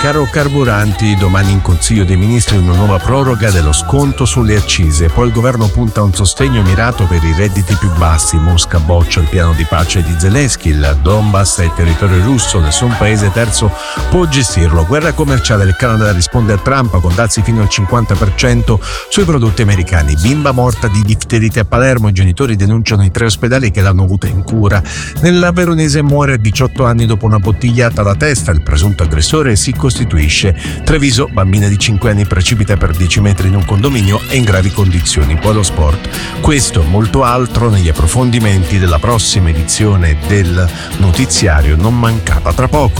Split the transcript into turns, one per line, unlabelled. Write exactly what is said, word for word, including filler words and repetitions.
Caro carburanti, domani in Consiglio dei Ministri una nuova proroga dello sconto sulle accise. Poi il governo punta a un sostegno mirato per i redditi più bassi. Mosca boccia il piano di pace di Zelensky. Il Donbass è territorio russo, nessun paese terzo può gestirlo. Guerra commerciale, il Canada risponde a Trump con dazi fino al cinquanta per cento sui prodotti americani. Bimba morta di difterite a Palermo, i genitori denunciano i tre ospedali che l'hanno avuta in cura. Nella Veronese muore a diciotto anni dopo una bottigliata alla testa, il presunto aggressore si costituisce. Treviso, bambina di cinque anni precipita per dieci metri in un condominio e in gravi condizioni. Poi lo sport. Questo e molto altro negli approfondimenti della prossima edizione del notiziario. Non mancata tra poco.